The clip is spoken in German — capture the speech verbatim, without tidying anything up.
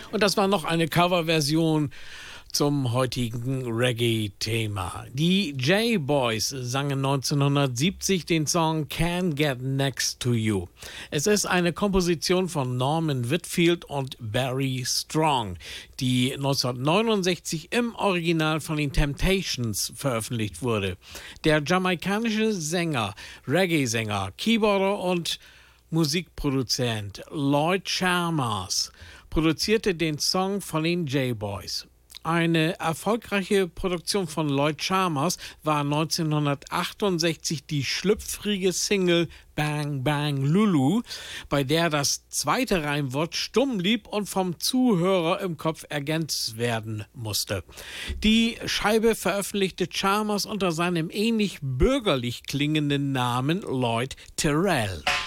Und das war noch eine Coverversion zum heutigen Reggae-Thema. Die J-Boys sangen neunzehnhundertsiebzig den Song Can't Get Next to You. Es ist eine Komposition von Norman Whitfield und Barry Strong, die neunzehnhundertneunundsechzig im Original von den Temptations veröffentlicht wurde. Der jamaikanische Sänger, Reggae-Sänger, Keyboarder und Musikproduzent Lloyd Charmers produzierte den Song von den J-Boys. Eine erfolgreiche Produktion von Lloyd Charmers war neunzehnhundertachtundsechzig die schlüpfrige Single Bang Bang Lulu, bei der das zweite Reimwort stumm blieb und vom Zuhörer im Kopf ergänzt werden musste. Die Scheibe veröffentlichte Charmers unter seinem ähnlich bürgerlich klingenden Namen Lloyd Terrell.